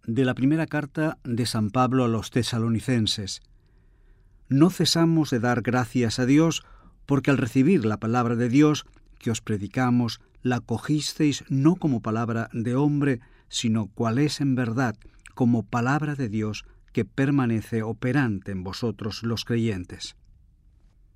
de la primera carta de San Pablo a los tesalonicenses. No cesamos de dar gracias a Dios, porque al recibir la palabra de Dios que os predicamos, la cogisteis no como palabra de hombre, sino cual es en verdad, como palabra de Dios que permanece operante en vosotros los creyentes.